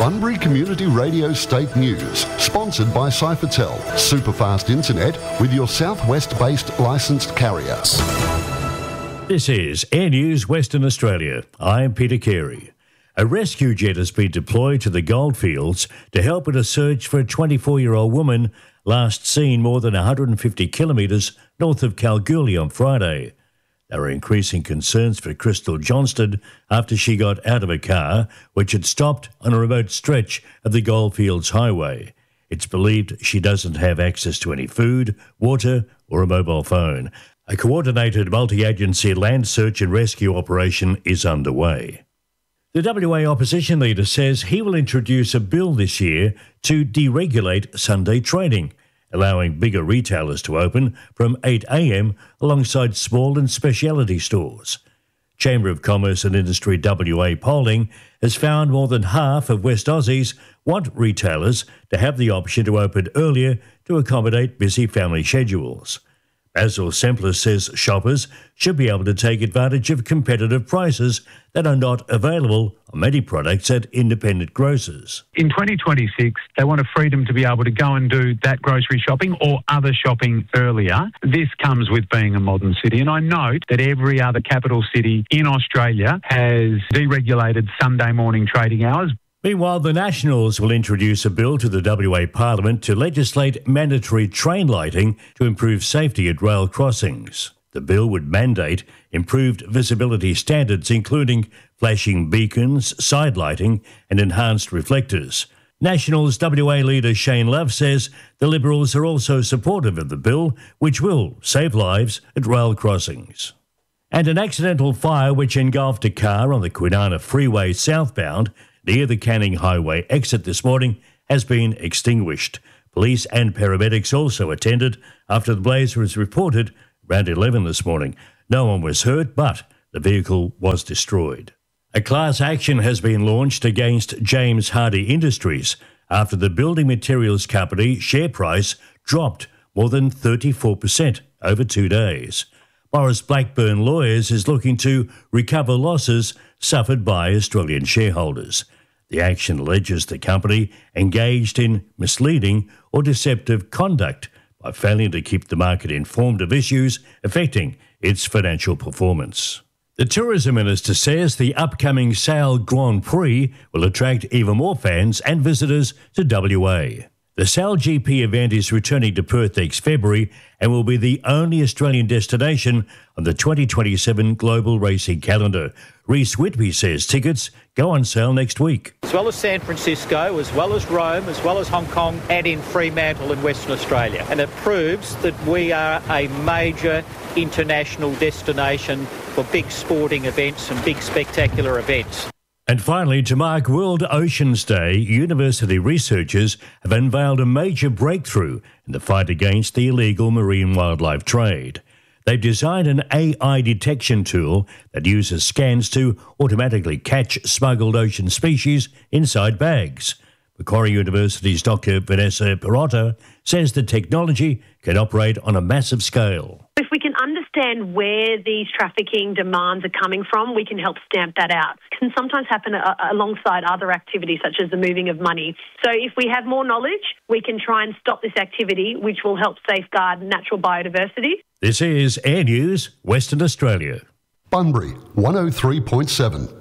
Bunbury Community Radio State News, sponsored by Cyphertel, superfast internet with your southwest-based licensed carrier. This is Air News Western Australia. I'm Peter Carey. A rescue jet has been deployed to the Goldfields to help in a search for a 24-year-old woman last seen more than 150 kilometres north of Kalgoorlie on Friday. There are increasing concerns for Crystal Johnston after she got out of a car which had stopped on a remote stretch of the Goldfields Highway. It's believed she doesn't have access to any food, water or a mobile phone. A coordinated multi-agency land search and rescue operation is underway. The WA opposition leader says he will introduce a bill this year to deregulate Sunday trading, allowing bigger retailers to open from 8 a.m. alongside small and specialty stores. Chamber of Commerce and Industry WA polling has found more than half of West Aussies want retailers to have the option to open earlier to accommodate busy family schedules. Basil Sempler says shoppers should be able to take advantage of competitive prices that are not available on many products at independent grocers. In 2026, they want a freedom to be able to go and do that grocery shopping or other shopping earlier. This comes with being a modern city. And I note that every other capital city in Australia has deregulated Sunday morning trading hours. Meanwhile, the Nationals will introduce a bill to the WA Parliament to legislate mandatory train lighting to improve safety at rail crossings. The bill would mandate improved visibility standards, including flashing beacons, side lighting and enhanced reflectors. Nationals WA leader Shane Love says the Liberals are also supportive of the bill, which will save lives at rail crossings. And an accidental fire which engulfed a car on the Kwinana Freeway southbound near the Canning Highway exit this morning has been extinguished. Police and paramedics also attended after the blaze was reported around 11 this morning. No one was hurt, but the vehicle was destroyed. A class action has been launched against James Hardie Industries after the building materials company share price dropped more than 34% over 2 days. Morris Blackburn Lawyers is looking to recover losses suffered by Australian shareholders. The action alleges the company engaged in misleading or deceptive conduct by failing to keep the market informed of issues affecting its financial performance. The Tourism Minister says the upcoming Sail Grand Prix will attract even more fans and visitors to WA. The Sail GP event is returning to Perth next February and will be the only Australian destination on the 2027 global racing calendar. Reece Whitby says tickets go on sale next week. As well as San Francisco, as well as Rome, as well as Hong Kong and in Fremantle in Western Australia. And it proves that we are a major international destination for big sporting events and big spectacular events. And finally, to mark World Oceans Day, university researchers have unveiled a major breakthrough in the fight against the illegal marine wildlife trade. They've designed an AI detection tool that uses scans to automatically catch smuggled ocean species inside bags. Macquarie University's Dr. Vanessa Perotta says the technology can operate on a massive scale. If we can understand where these trafficking demands are coming from, we can help stamp that out. It can sometimes happen alongside other activities such as the moving of money. So if we have more knowledge, we can try and stop this activity, which will help safeguard natural biodiversity. This is Air News, Western Australia. Bunbury 103.7.